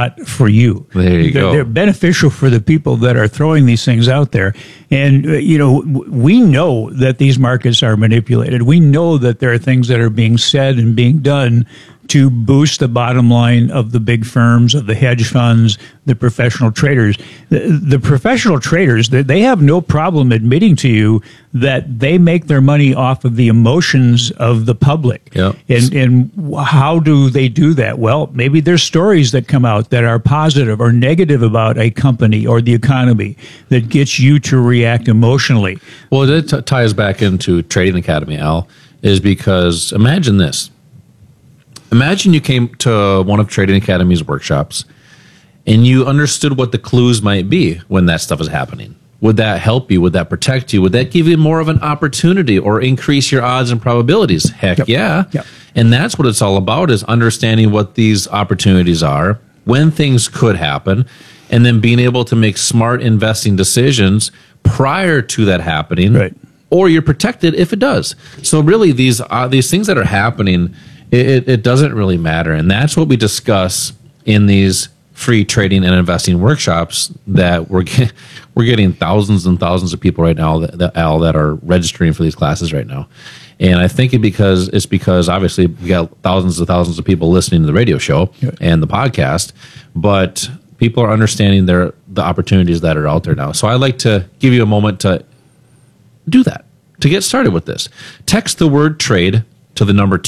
They're beneficial for the people that are throwing these things out there. And, we know that these markets are manipulated. We know that there are things that are being said and being done to boost the bottom line of the big firms, of the hedge funds, the professional traders. The professional traders, they have no problem admitting to you that they make their money off of the emotions of the public. Yep. And how do they do that? Well, maybe there's stories that come out that are positive or negative about a company or the economy that gets you to react emotionally. Well, it ties back into Trading Academy, Al, is because imagine this. Imagine you came to one of Trading Academy's workshops and you understood what the clues might be when that stuff is happening. Would that help you? Would that protect you? Would that give you more of an opportunity or increase your odds and probabilities? Heck yeah. Yep. And that's what it's all about, is understanding what these opportunities are, when things could happen, and then being able to make smart investing decisions prior to that happening. Right. Or you're protected if it does. So really these things that are happening, it doesn't really matter. And that's what we discuss in these free trading and investing workshops that we're getting thousands and thousands of people right now that are registering for these classes right now. And I think it's because obviously we got thousands of people listening to the radio show and the podcast, but people are understanding the opportunities that are out there now. So I'd like to give you a moment to do that, to get started with this. Text the word trade to the number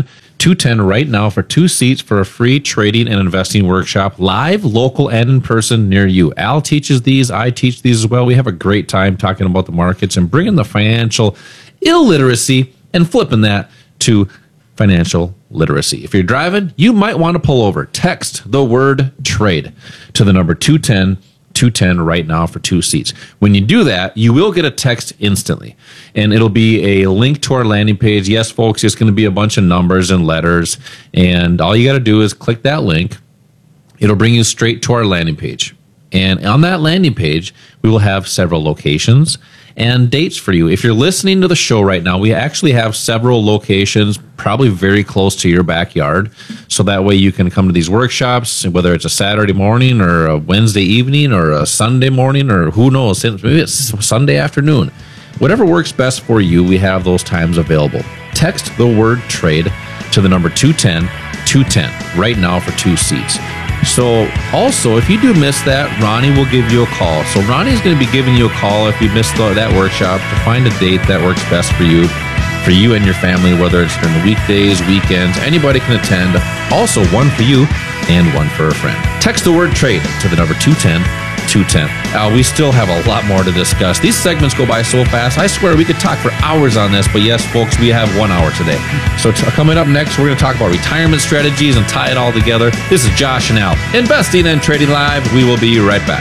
210 right now for 2 seats for a free trading and investing workshop, live, local, and in person near you. Al teaches these. I teach these as well. We have a great time talking about the markets and bringing the financial illiteracy and flipping that to financial literacy. If you're driving, you might want to pull over. Text the word trade to the number 210 right now for 2 seats. When you do that, you will get a text instantly, and it'll be a link to our landing page. Yes, folks, it's going to be a bunch of numbers and letters, and all you got to do is click that link. It'll bring you straight to our landing page. And on that landing page, we will have several locations and dates for you. If you're listening to the show right now, we actually have several locations, probably very close to your backyard. So that way you can come to these workshops, whether it's a Saturday morning or a Wednesday evening or a Sunday morning, or who knows, maybe it's Sunday afternoon. Whatever works best for you, we have those times available. Text the word trade to the number 210 right now for 2 seats. So also, if you do miss that, Ronnie will give you a call. So Ronnie's going to be giving you a call if you missed that workshop, to find a date that works best for you and your family, whether it's during the weekdays, weekends. Anybody can attend. Also, one for you and one for a friend. Text the word trade to the number 210. We still have a lot more to discuss. These segments go by so fast. I swear we could talk for hours on this, but yes, folks, we have 1 hour today. So coming up next, we're going to talk about retirement strategies and tie it all together. This is Josh and Al, Investing and Trading Live. We will be right back.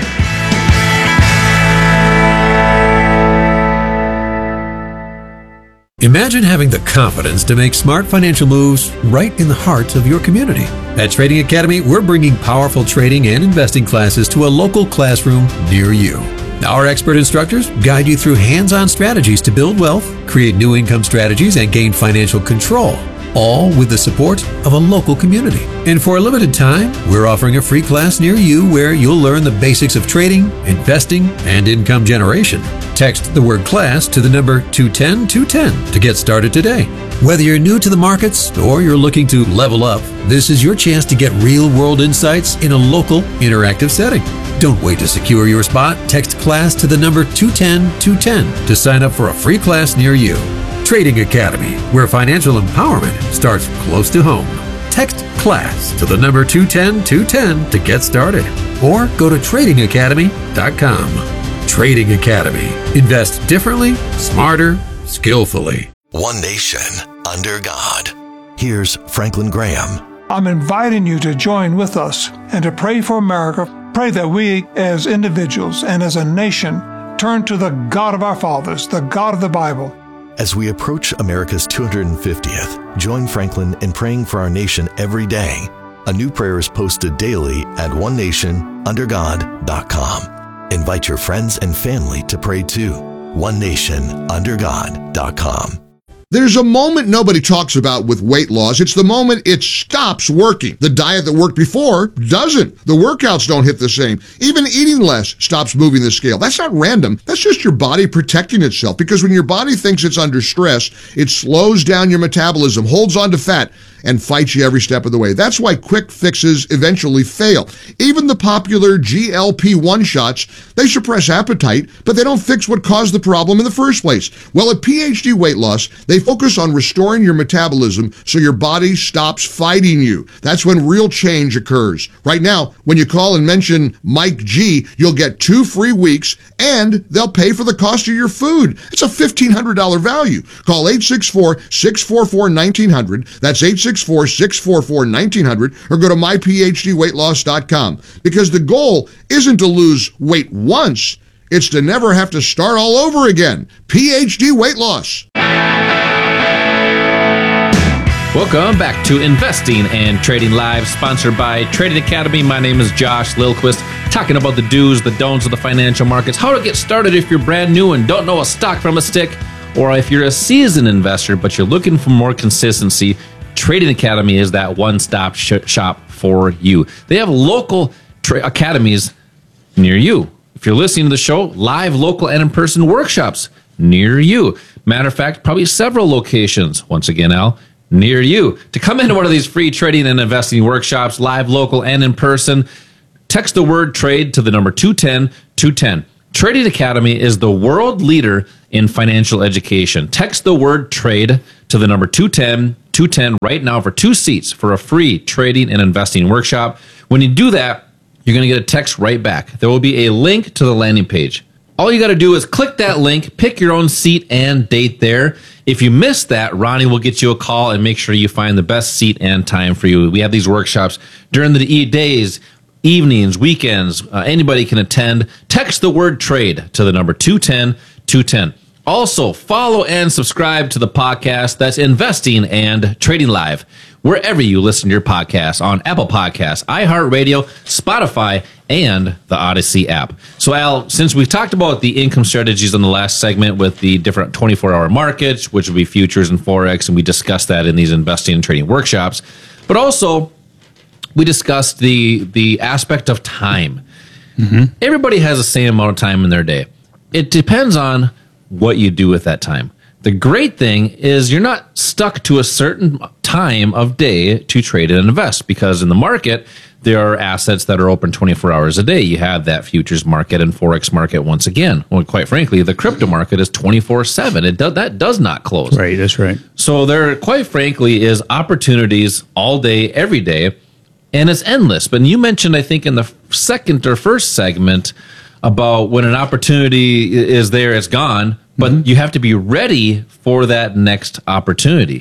Imagine having the confidence to make smart financial moves right in the heart of your community. At Trading Academy, we're bringing powerful trading and investing classes to a local classroom near you. Our expert instructors guide you through hands-on strategies to build wealth, create new income strategies, and gain financial control, all with the support of a local community. And for a limited time, we're offering a free class near you where you'll learn the basics of trading, investing, and income generation. Text the word class to the number 210 to get started today. Whether you're new to the markets or you're looking to level up, this is your chance to get real-world insights in a local, interactive setting. Don't wait to secure your spot. Text class to the number 210 to sign up for a free class near you. Trading Academy, where financial empowerment starts close to home. Text class to the number 210 to get started, or go to tradingacademy.com. Trading Academy. Invest differently, smarter, skillfully. One nation under God. Here's Franklin Graham. I'm inviting you to join with us and to pray for America. Pray that we as individuals and as a nation turn to the God of our fathers, the God of the Bible. As we approach America's 250th, join Franklin in praying for our nation every day. A new prayer is posted daily at onenationundergod.com. Invite your friends and family to pray too. onenationundergod.com. There's a moment nobody talks about with weight loss. It's the moment it stops working. The diet that worked before doesn't. The workouts don't hit the same. Even eating less stops moving the scale. That's not random. That's just your body protecting itself, because when your body thinks it's under stress, it slows down your metabolism, holds on to fat, and fights you every step of the way. That's why quick fixes eventually fail. Even the popular GLP-1 shots, they suppress appetite, but they don't fix what caused the problem in the first place. Well, at PhD Weight Loss, they focus on restoring your metabolism so your body stops fighting you. That's when real change occurs. Right now, when you call and mention Mike G, you'll get 2 free weeks, and they'll pay for the cost of your food. It's a $1,500 value. Call 864-644-1900. That's 864-644-1900, or go to myphdweightloss.com, because the goal isn't to lose weight once, it's to never have to start all over again. PhD Weight Loss. Welcome back to Investing and Trading Live, sponsored by Trading Academy. My name is Josh Lilquist, talking about the do's, the don'ts of the financial markets, how to get started if you're brand new and don't know a stock from a stick, or if you're a seasoned investor but you're looking for more consistency. Trading Academy is that one-stop shop for you. They have local academies near you. If you're listening to the show, live, local, and in-person workshops near you. Matter of fact, probably several locations, once again, Al, near you. To come into one of these free trading and investing workshops, live, local, and in person, text the word TRADE to the number 210-210. Trading Academy is the world leader in financial education. Text the word TRADE to the number 210-210 right now for 2 seats for a free trading and investing workshop. When you do that, you're going to get a text right back. There will be a link to the landing page. All you got to do is click that link, pick your own seat and date there. If you miss that, Ronnie will get you a call and make sure you find the best seat and time for you. We have these workshops during the days, evenings, weekends. Anybody can attend. Text the word TRADE to the number 210-210. Also, follow and subscribe to the podcast. That's Investing and Trading Live, wherever you listen to your podcasts, on Apple Podcasts, iHeartRadio, Spotify, and the Odyssey app. So, Al, since we've talked about the income strategies in the last segment with the different 24-hour markets, which would be futures and Forex, and we discussed that in these investing and trading workshops, but also we discussed the aspect of time. Mm-hmm. Everybody has the same amount of time in their day. It depends on what you do with that time. The great thing is you're not stuck to a certain time of day to trade and invest, because in the market, there are assets that are open 24 hours a day. You have that futures market and Forex market once again. Well, quite frankly, the crypto market is 24/7. That does not close. Right, that's right. So there, quite frankly, is opportunities all day, every day, and it's endless. But you mentioned, I think, in the second or first segment about when an opportunity is there, it's gone, but you have to be ready for that next opportunity.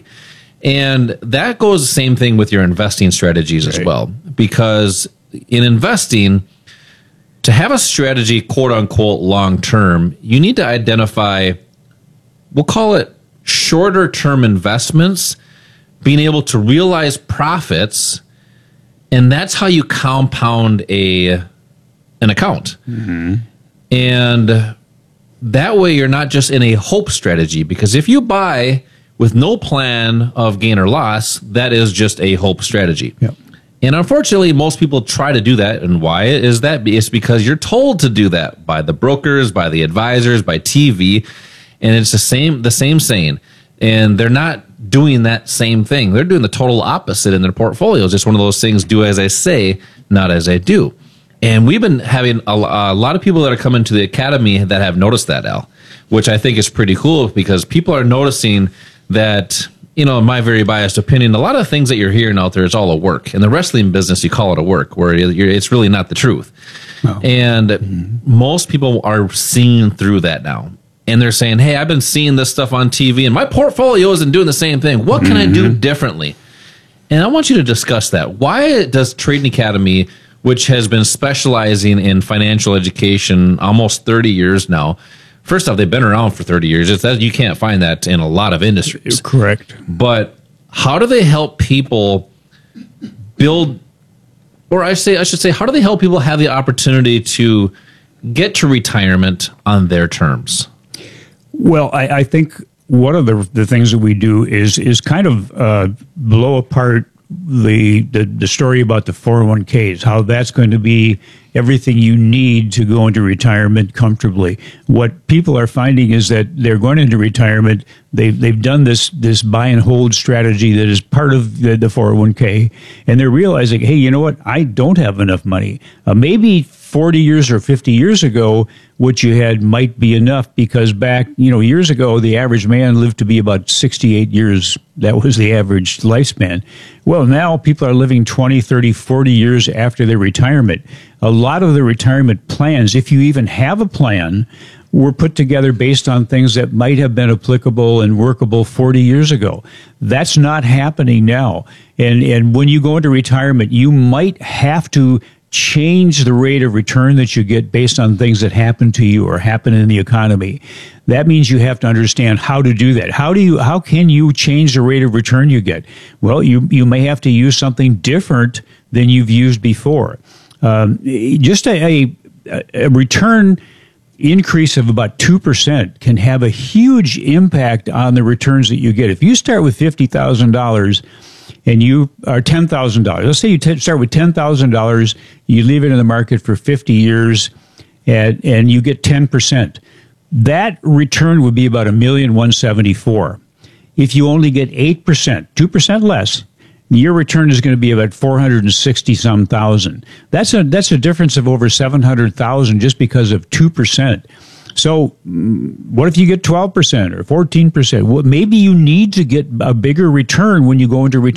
And that goes the same thing with your investing strategies as well, because in investing, to have a strategy, quote unquote, long term, you need to identify, we'll call it shorter term investments, being able to realize profits, and that's how you compound an account. Mm-hmm. And that way you're not just in a hope strategy, because if you buy with no plan of gain or loss, that is just a hope strategy. Yep. And unfortunately, most people try to do that. And why is that? It's because you're told to do that by the brokers, by the advisors, by TV. And it's the same saying. And they're not doing that same thing. They're doing the total opposite in their portfolios. It's one of those things, do as I say, not as I do. And we've been having a lot of people that are coming to the academy that have noticed that, Al, which I think is pretty cool, because people are noticing that, in my very biased opinion, a lot of things that you're hearing out there is all a work. In the wrestling business, you call it a work, where it's really not the truth. Oh. And most people are seeing through that now. And they're saying, hey, I've been seeing this stuff on TV and my portfolio isn't doing the same thing. What can I do differently? And I want you to discuss that. Why does Trading Academy, which has been specializing in financial education almost 30 years now, first off, they've been around for 30 years. You can't find that in a lot of industries. Correct. But how do they help people build, or I should say, how do they help people have the opportunity to get to retirement on their terms? Well, I think one of the things that we do is kind of blow apart the story about the 401ks, how that's going to be everything you need to go into retirement comfortably. What people are finding is that they're going into retirement, they've done this buy and hold strategy that is part of the 401k, and they're realizing, hey, you know what, I don't have enough money. Maybe 40 years or 50 years ago, what you had might be enough, because back, years ago, the average man lived to be about 68 years. That was the average lifespan. Well, now people are living 20, 30, 40 years after their retirement. A lot of the retirement plans, if you even have a plan, were put together based on things that might have been applicable and workable 40 years ago. That's not happening now. And when you go into retirement, you might have to change the rate of return that you get based on things that happen to you or happen in the economy. That means you have to understand how to do that. How can you change the rate of return you get? Well, you may have to use something different than you've used before. Just a return increase of about 2% can have a huge impact on the returns that you get. If you start with $50,000 and you are $10,000, let's say you start with $10,000, you leave it in the market for 50 years, and you get 10%. That return would be about $1,174,000. If you only get 8%, 2% less, your return is going to be about $460-some thousand. That's a difference of over $700,000 just because of 2%. So what if you get 12% or 14%? Well, maybe you need to get a bigger return when you go into retirement.